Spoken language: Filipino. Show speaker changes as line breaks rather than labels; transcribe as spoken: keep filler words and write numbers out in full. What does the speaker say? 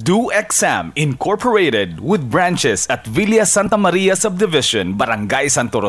Do Exam Incorporated with branches at Villa Santa Maria Subdivision, Barangay Santo